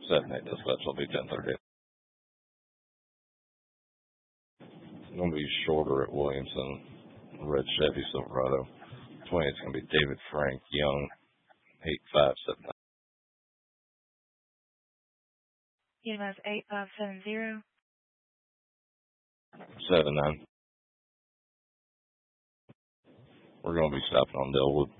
7-8 dispatch. I'll be 10:30. It's going to be shorter at Williamson. Red Chevy Silverado. 20. It's going to be David Frank Young. 8579. UMS 8570. 79. We're going to be stopping on Delwood.